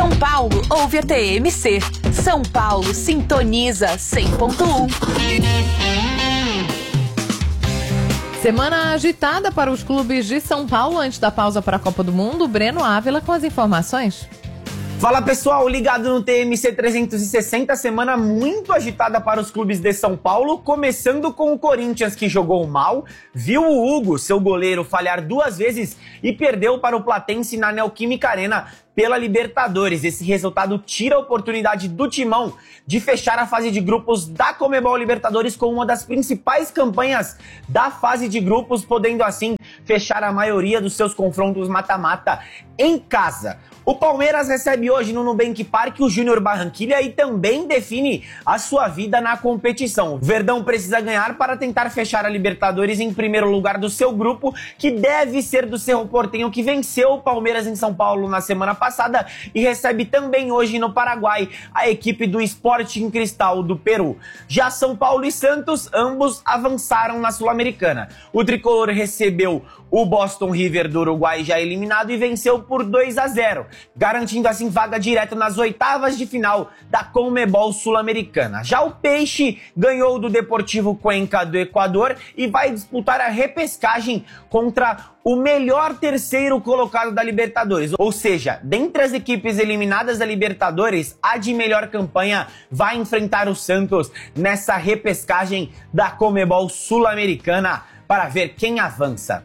São Paulo ouve a TMC. São Paulo sintoniza 100.1. Semana agitada para os clubes de São Paulo antes da pausa para a Copa do Mundo. Breno Ávila com as informações. Fala pessoal, ligado no TMC 360, semana muito agitada para os clubes de São Paulo, começando com o Corinthians, que jogou mal, viu o Hugo, seu goleiro, falhar 2 vezes e perdeu para o Platense na Neoquímica Arena pela Libertadores. Esse resultado tira a oportunidade do Timão de fechar a fase de grupos da Conmebol Libertadores com uma das principais campanhas da fase de grupos, podendo assim fechar a maioria dos seus confrontos mata-mata em casa. O Palmeiras recebe hoje no Nubank Park o Júnior Barranquilla e também define a sua vida na competição. O Verdão precisa ganhar para tentar fechar a Libertadores em primeiro lugar do seu grupo, que deve ser do Cerro Porteño, que venceu o Palmeiras em São Paulo na semana passada e recebe também hoje no Paraguai a equipe do Sporting Cristal do Peru. Já São Paulo e Santos, ambos avançaram na Sul-Americana. O tricolor recebeu o Boston River do Uruguai já eliminado e venceu por 2-0, garantindo assim vaga direta nas oitavas de final da Conmebol Sul-Americana. Já o Peixe ganhou do Deportivo Cuenca do Equador e vai disputar a repescagem contra o melhor terceiro colocado da Libertadores. Ou seja, dentre as equipes eliminadas da Libertadores, a de melhor campanha vai enfrentar o Santos nessa repescagem da Conmebol Sul-Americana para ver quem avança.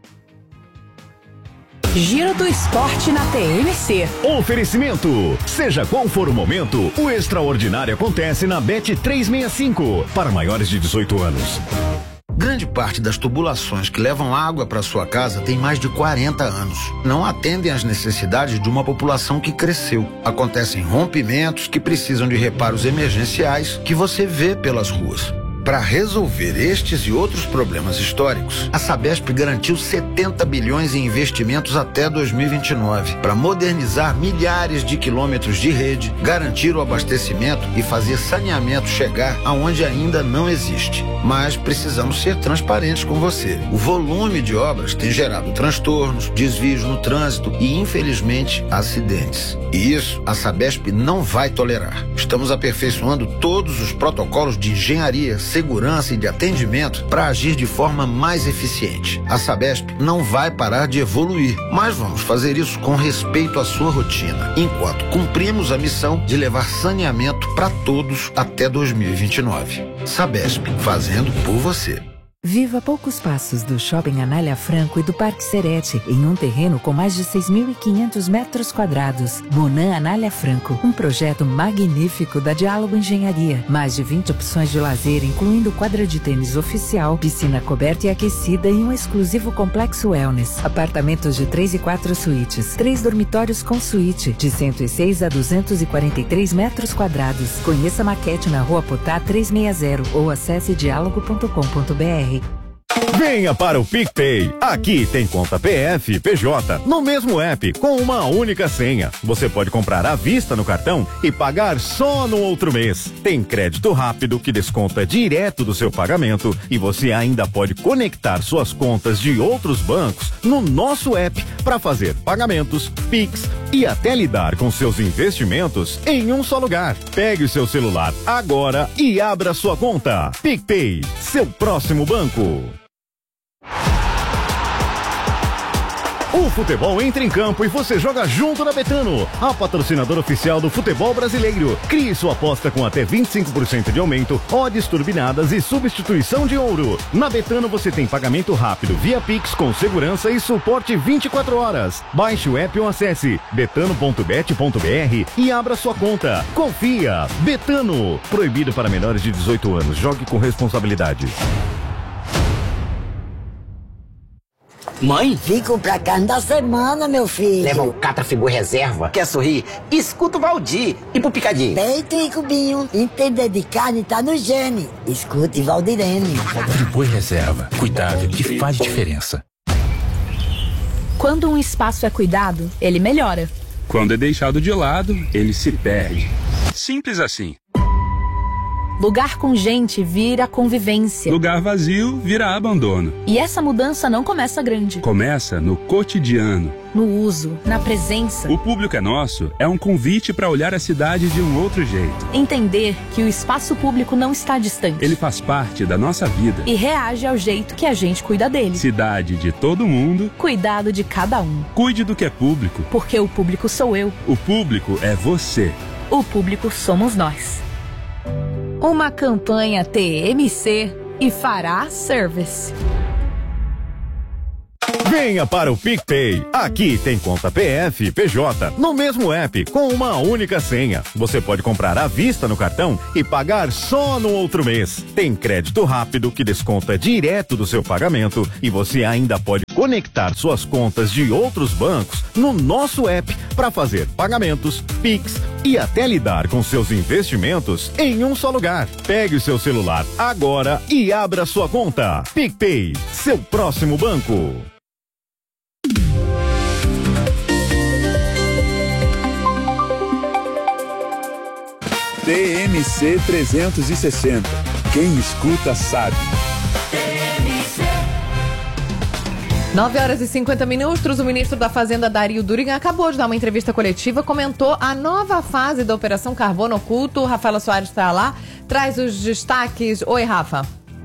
Giro do Esporte na TMC. Oferecimento. Seja qual for o momento, o extraordinário acontece na Bet365. Para maiores de 18 anos. Grande parte das tubulações que levam água para sua casa tem mais de 40 anos. Não atendem às necessidades de uma população que cresceu. Acontecem rompimentos que precisam de reparos emergenciais que você vê pelas ruas. Para resolver estes e outros problemas históricos, a Sabesp garantiu 70 bilhões em investimentos até 2029 para modernizar milhares de quilômetros de rede, garantir o abastecimento e fazer saneamento chegar aonde ainda não existe. Mas precisamos ser transparentes com você. O volume de obras tem gerado transtornos, desvios no trânsito e, infelizmente, acidentes. E isso a Sabesp não vai tolerar. Estamos aperfeiçoando todos os protocolos de engenharia, segurança e de atendimento para agir de forma mais eficiente. A Sabesp não vai parar de evoluir, mas vamos fazer isso com respeito à sua rotina, enquanto cumprimos a missão de levar saneamento para todos até 2029. Sabesp, fazendo por você. Viva a poucos passos do Shopping Anália Franco e do Parque Serete, em um terreno com mais de 6.500 metros quadrados. Monan Anália Franco, um projeto magnífico da Diálogo Engenharia. Mais de 20 opções de lazer, incluindo quadra de tênis oficial, piscina coberta e aquecida e um exclusivo complexo wellness. Apartamentos de 3 e 4 suítes, 3 dormitórios com suíte, de 106 a 243 metros quadrados. Conheça a maquete na Rua Potá 360 ou acesse dialogo.com.br. Venha para o PicPay. Aqui tem conta PF e PJ no mesmo app com uma única senha. Você pode comprar à vista no cartão e pagar só no outro mês. Tem crédito rápido que desconta direto do seu pagamento e você ainda pode conectar suas contas de outros bancos no nosso app para fazer pagamentos, Pix e até lidar com seus investimentos em um só lugar. Pegue o seu celular agora e abra sua conta. PicPay, seu próximo banco. O futebol entra em campo e você joga junto na Betano, a patrocinadora oficial do futebol brasileiro. Crie sua aposta com até 25% de aumento, odds turbinadas e substituição de ouro. Na Betano você tem pagamento rápido via Pix com segurança e suporte 24 horas. Baixe o app ou acesse betano.bet.br e abra sua conta. Confia! Betano. Proibido para menores de 18 anos. Jogue com responsabilidade. Mãe? Vim comprar carne da semana, meu filho. Leva o Catra Figur Reserva. Quer sorrir? Escuta o Valdir. E pro picadinho? Peito e cubinho. Entender de carne tá no gene. Escute Valdirene. Friboi Reserva. Cuidado que faz diferença. Quando um espaço é cuidado, ele melhora. Quando é deixado de lado, ele se perde. Simples assim. Lugar com gente vira convivência. Lugar vazio vira abandono. E essa mudança não começa grande. Começa no cotidiano. no uso, na presença. O Público é Nosso é um convite para olhar a cidade de um outro jeito. Entender que o espaço público não está distante. Ele faz parte da nossa vida. E reage ao jeito que a gente cuida dele. Cidade de todo mundo. Cuidado de cada um. Cuide do que é público. Porque o público sou eu. O público é você. O público somos nós. Uma campanha TMC e Fará Service. Venha para o PicPay. Aqui tem conta PF e PJ no mesmo app com uma única senha. Você pode comprar à vista no cartão e pagar só no outro mês. Tem crédito rápido que desconta direto do seu pagamento e você ainda pode conectar suas contas de outros bancos no nosso app para fazer pagamentos, Pix e até lidar com seus investimentos em um só lugar. Pegue o seu celular agora e abra sua conta. PicPay, seu próximo banco. TMC 360. Quem escuta sabe. 9h50. O ministro da Fazenda, Dario Durigan, acabou de dar uma entrevista coletiva, comentou a nova fase da Operação Carbono Oculto. Rafaela Soares está lá, traz os destaques. Oi, Rafa.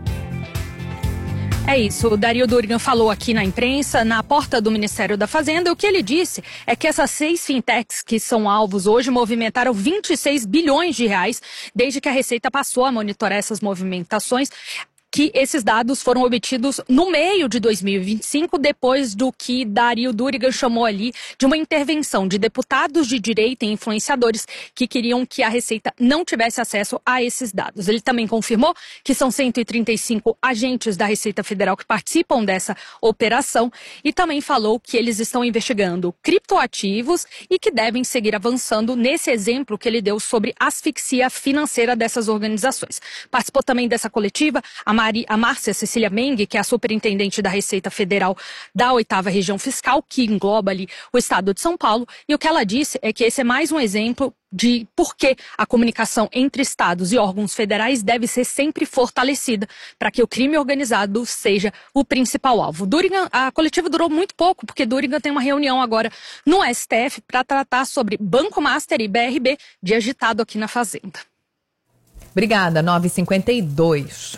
É isso, o Dario Durigan falou aqui na imprensa, na porta do Ministério da Fazenda, e o que ele disse é que essas 6 fintechs que são alvos hoje movimentaram 26 bilhões de reais desde que a Receita passou a monitorar essas movimentações, que esses dados foram obtidos no meio de 2025, depois do que Dario Durigan chamou ali de uma intervenção de deputados de direita e influenciadores que queriam que a Receita não tivesse acesso a esses dados. Ele também confirmou que são 135 agentes da Receita Federal que participam dessa operação e também falou que eles estão investigando criptoativos e que devem seguir avançando nesse exemplo que ele deu sobre a asfixia financeira dessas organizações. Participou também dessa coletiva a Márcia Cecília Meng, que é a superintendente da Receita Federal da 8ª Região Fiscal, que engloba ali o estado de São Paulo, e o que ela disse é que esse é mais um exemplo de por que a comunicação entre estados e órgãos federais deve ser sempre fortalecida para que o crime organizado seja o principal alvo. Durigan, a coletiva durou muito pouco, porque Durigan tem uma reunião agora no STF para tratar sobre Banco Master e BRB de agitado aqui na Fazenda. Obrigada, 9h52.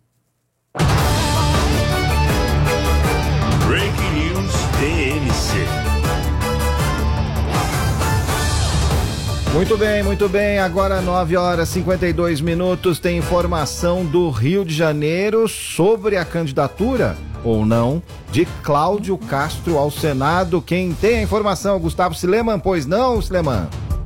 Breaking News TMC. Muito bem. Agora 9h52. Tem informação do Rio de Janeiro sobre a candidatura, ou não, de Cláudio Castro ao Senado. Quem tem a informação, Gustavo Sileman, pois não, Sileman?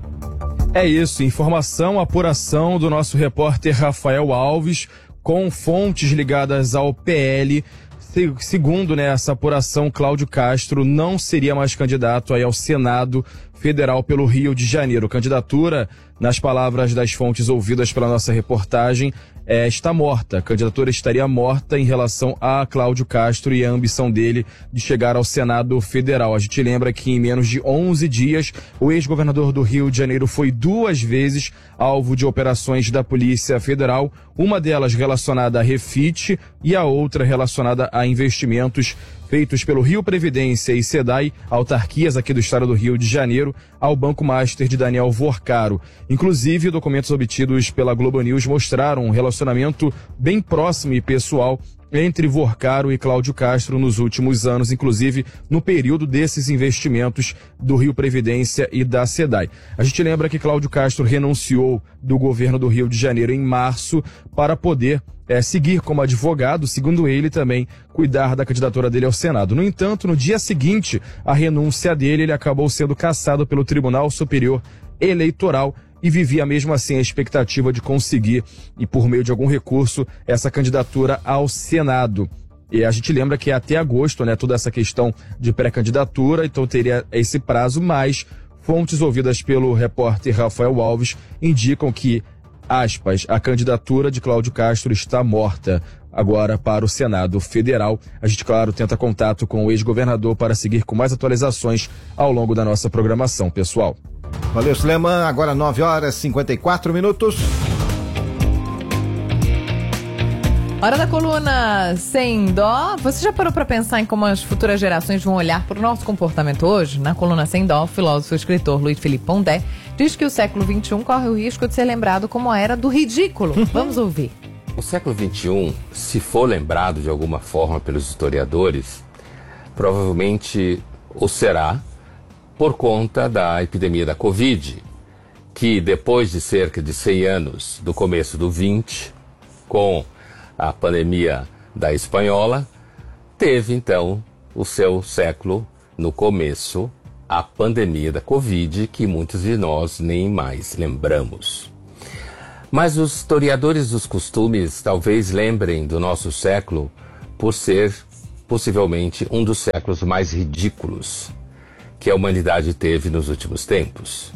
É isso, informação, apuração do nosso repórter Rafael Alves, com fontes ligadas ao PL. Segundo essa apuração, Cláudio Castro não seria mais candidato aí ao Senado Federal pelo Rio de Janeiro. Candidatura, nas palavras das fontes ouvidas pela nossa reportagem, está morta. A candidatura estaria morta em relação a Cláudio Castro e a ambição dele de chegar ao Senado Federal. A gente lembra que em menos de 11 dias, o ex-governador do Rio de Janeiro foi 2 vezes alvo de operações da Polícia Federal, uma delas relacionada a refit e a outra relacionada a investimentos feitos pelo Rio Previdência e SEDAI, autarquias aqui do estado do Rio de Janeiro, ao Banco Master de Daniel Vorcaro. Inclusive, documentos obtidos pela Globo News mostraram um relacionamento bem próximo e pessoal entre Vorcaro e Cláudio Castro nos últimos anos, inclusive no período desses investimentos do Rio Previdência e da SEDAI. A gente lembra que Cláudio Castro renunciou do governo do Rio de Janeiro em março para poder seguir como advogado, segundo ele também, cuidar da candidatura dele ao Senado. No entanto, no dia seguinte à renúncia dele, ele acabou sendo cassado pelo Tribunal Superior Eleitoral e vivia mesmo assim a expectativa de conseguir, e por meio de algum recurso, essa candidatura ao Senado. E a gente lembra que até agosto, toda essa questão de pré-candidatura, então teria esse prazo, mas fontes ouvidas pelo repórter Rafael Alves indicam que, aspas, a candidatura de Cláudio Castro está morta. Agora para o Senado Federal. A gente, claro, tenta contato com o ex-governador para seguir com mais atualizações ao longo da nossa programação, pessoal. Valeu, Suleman. Agora 9h54. Hora da coluna Sem Dó. Você já parou para pensar em como as futuras gerações vão olhar para o nosso comportamento hoje? Na coluna Sem Dó, o filósofo e escritor Luiz Felipe Pondé diz que o século XXI corre o risco de ser lembrado como a era do ridículo. Vamos ouvir. O século XXI, se for lembrado de alguma forma pelos historiadores, provavelmente o será por conta da epidemia da Covid, que depois de cerca de 100 anos do começo do 20, com a pandemia da espanhola, teve então o seu século no começo, a pandemia da Covid, que muitos de nós nem mais lembramos. Mas os historiadores dos costumes talvez lembrem do nosso século por ser possivelmente um dos séculos mais ridículos que a humanidade teve nos últimos tempos.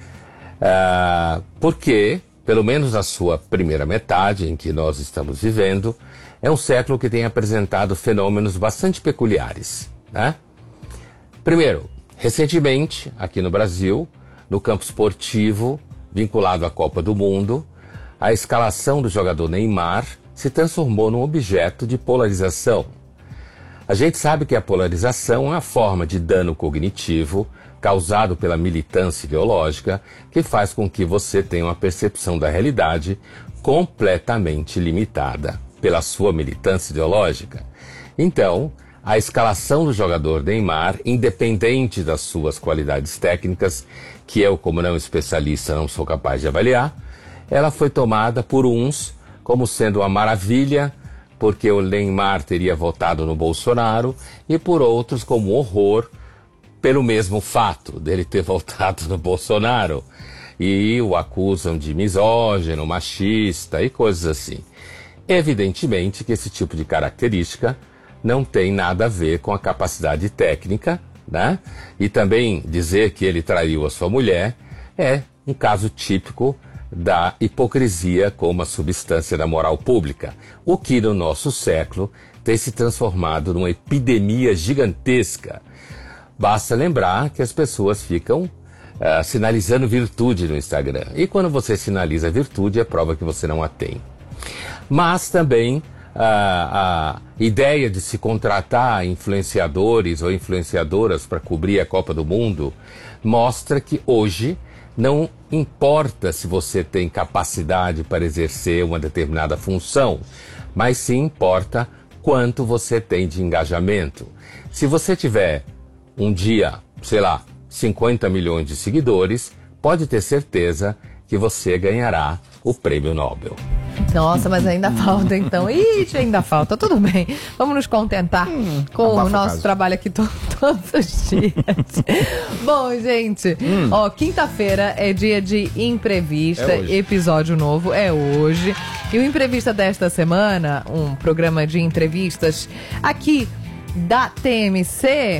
Porque, pelo menos a sua primeira metade em que nós estamos vivendo, é um século que tem apresentado fenômenos bastante peculiares, né? Primeiro, recentemente, aqui no Brasil, no campo esportivo, vinculado à Copa do Mundo, a escalação do jogador Neymar se transformou num objeto de polarização. A gente sabe que a polarização é uma forma de dano cognitivo causado pela militância ideológica que faz com que você tenha uma percepção da realidade completamente limitada pela sua militância ideológica. Então, a escalação do jogador Neymar, independente das suas qualidades técnicas, que eu, como não especialista, não sou capaz de avaliar, ela foi tomada por uns como sendo uma maravilha, porque o Neymar teria votado no Bolsonaro, e por outros como horror, pelo mesmo fato dele ter votado no Bolsonaro. E o acusam de misógino, machista e coisas assim. Evidentemente que esse tipo de característica não tem nada a ver com a capacidade técnica, né? E também dizer que ele traiu a sua mulher é um caso típico da hipocrisia como a substância da moral pública, o que no nosso século tem se transformado numa epidemia gigantesca. Basta lembrar que as pessoas ficam sinalizando virtude no Instagram. E quando você sinaliza virtude, é prova que você não a tem. Mas também a ideia de se contratar influenciadores ou influenciadoras para cobrir a Copa do Mundo mostra que hoje não importa se você tem capacidade para exercer uma determinada função, mas sim importa quanto você tem de engajamento. Se você tiver um dia, 50 milhões de seguidores, pode ter certeza que você ganhará o prêmio Nobel. Nossa, mas ainda falta então. Ixi, ainda falta. Tudo bem. Vamos nos contentar com o nosso trabalho aqui todos os dias. Bom, gente, quinta-feira é dia de Imprevista. Episódio novo é hoje. E o Imprevista desta semana, um programa de entrevistas aqui da TMC,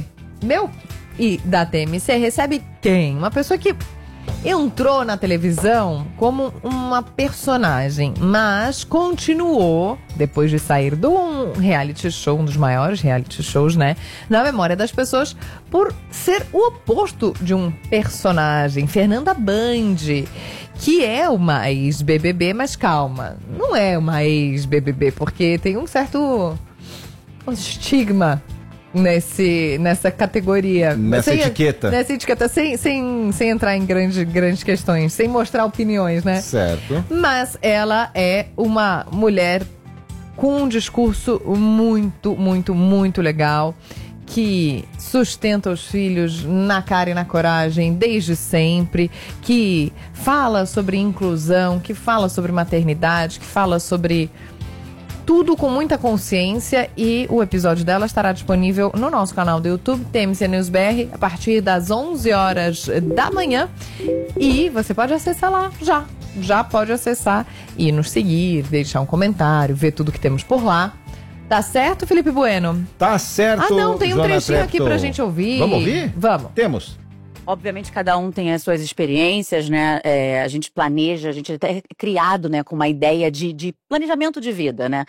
da TMC, recebe quem? Uma pessoa que entrou na televisão como uma personagem, mas continuou, depois de sair de um reality show, um dos maiores reality shows, né, na memória das pessoas, por ser o oposto de um personagem. Fernanda Band, que é uma ex-BBB, mas calma, não é uma ex-BBB, porque tem um certo estigma nessa categoria. Nessa etiqueta. Nessa etiqueta, sem entrar em grandes questões, sem mostrar opiniões, né? Certo. Mas ela é uma mulher com um discurso muito, muito, muito legal, que sustenta os filhos na cara e na coragem desde sempre, que fala sobre inclusão, que fala sobre maternidade, que fala sobre tudo com muita consciência, e o episódio dela estará disponível no nosso canal do YouTube, TMC News BR, a partir das 11 horas da manhã. E você pode acessar lá, já pode acessar e nos seguir, deixar um comentário, ver tudo que temos por lá. Tá certo, Felipe Bueno? Tá certo. Ah, não, tem um Joana trechinho Trepton. aqui pra gente ouvir. Vamos ouvir? Vamos. Temos. Obviamente, cada um tem as suas experiências, né? A gente planeja, a gente até é criado, né, com uma ideia de planejamento de vida, né?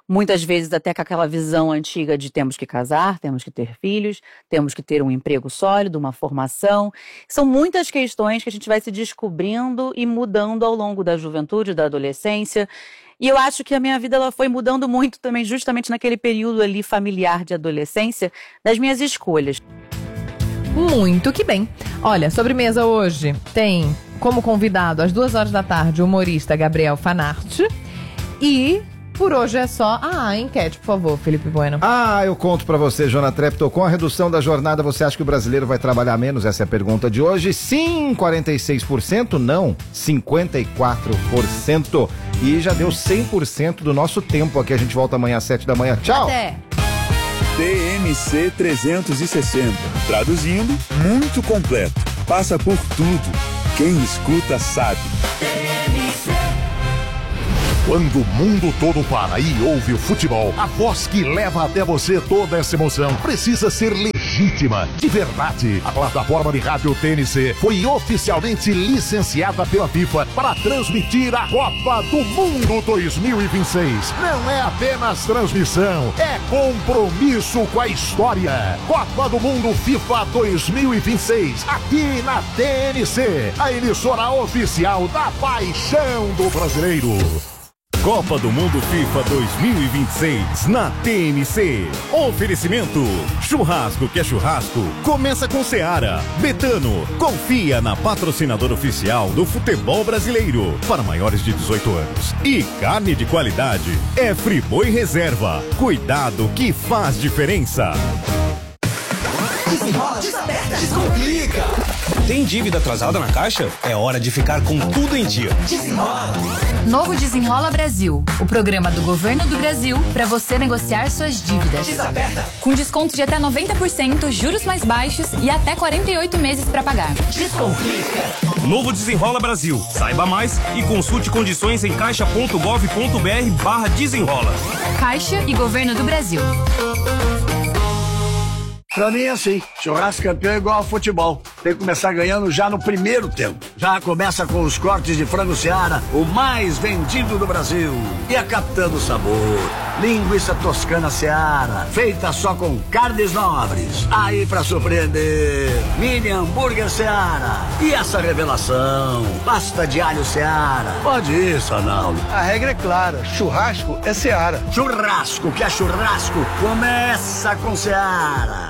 muitas vezes até com aquela visão antiga de temos que casar, temos que ter filhos, temos que ter um emprego sólido, uma formação. São muitas questões que a gente vai se descobrindo e mudando ao longo da juventude, da adolescência. E eu acho que a minha vida ela foi mudando muito também, justamente naquele período ali familiar de adolescência, das minhas escolhas. Muito que bem. Olha, sobremesa hoje tem como convidado às 2 horas da tarde o humorista Gabriel Fanart. E por hoje é só... a enquete, por favor, Felipe Bueno. Eu conto pra você, Jona Trepto. Com a redução da jornada, você acha que o brasileiro vai trabalhar menos? Essa é a pergunta de hoje. Sim, 46%. Não, 54%. E já deu 100% do nosso tempo aqui. A gente volta amanhã às 7 da manhã. Tchau! Até! TMC 360. Traduzindo, muito completo. Passa por tudo. Quem escuta sabe. Quando o mundo todo para e ouve o futebol, a voz que leva até você toda essa emoção precisa ser legítima, de verdade. A plataforma de rádio TNC foi oficialmente licenciada pela FIFA para transmitir a Copa do Mundo 2026. Não é apenas transmissão, é compromisso com a história. Copa do Mundo FIFA 2026, aqui na TNC, a emissora oficial da paixão do brasileiro. Copa do Mundo FIFA 2026 na TNC. Oferecimento: churrasco que é churrasco, começa com Seara. Betano, confia na patrocinadora oficial do futebol brasileiro para maiores de 18 anos. E carne de qualidade é Friboi Reserva. Cuidado que faz diferença. Desenrola, desaperta, descomplica. Tem dívida atrasada na Caixa? É hora de ficar com tudo em dia. Desenrola. Novo Desenrola Brasil, o programa do Governo do Brasil para você negociar suas dívidas. Desaperta. Com desconto de até 90%, juros mais baixos e até 48 meses para pagar. Descomplica. Novo Desenrola Brasil. Saiba mais e consulte condições em caixa.gov.br/desenrola. Caixa e Governo do Brasil. Pra mim é assim, churrasco campeão é igual ao futebol. Tem que começar ganhando já no primeiro tempo. Já começa com os cortes de frango Seara, o mais vendido do Brasil. E a Capitã do Sabor, linguiça toscana Seara, feita só com carnes nobres. Aí pra surpreender, mini hambúrguer Seara. E essa revelação, pasta de alho Seara. Pode ir, Sanaldo. A regra é clara, churrasco é Seara. Churrasco que é churrasco, começa com Seara.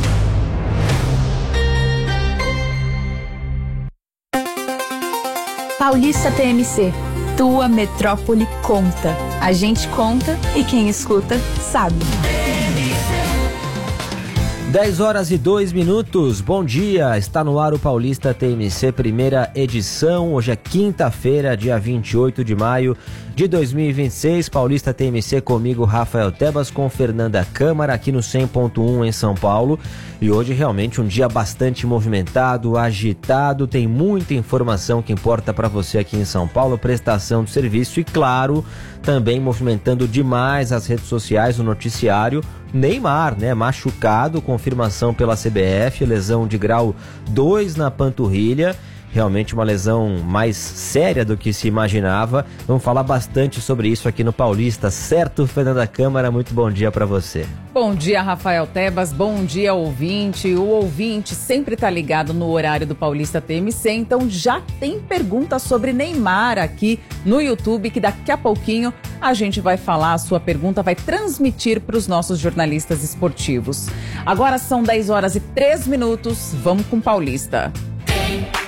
Paulista TMC, tua metrópole conta. A gente conta e quem escuta sabe. 10h02. Bom dia, está no ar o Paulista TMC, primeira edição. Hoje é quinta-feira, dia 28 de maio de 2026. Paulista TMC comigo, Rafael Tebas, com Fernanda Câmara, aqui no 100.1 em São Paulo. E hoje realmente um dia bastante movimentado, agitado, tem muita informação que importa para você aqui em São Paulo, prestação de serviço e, claro, também movimentando demais as redes sociais, o noticiário. Neymar, né, machucado, confirmação pela CBF, lesão de grau 2 na panturrilha, realmente uma lesão mais séria do que se imaginava. Vamos falar bastante sobre isso aqui no Paulista, certo, Fernanda Câmara? Muito bom dia para você. Bom dia, Rafael Tebas, bom dia, ouvinte. O ouvinte sempre tá ligado no horário do Paulista TMC, então já tem pergunta sobre Neymar aqui no YouTube, que daqui a pouquinho a gente vai falar, a sua pergunta vai transmitir para os nossos jornalistas esportivos. Agora são 10h03, vamos com Paulista.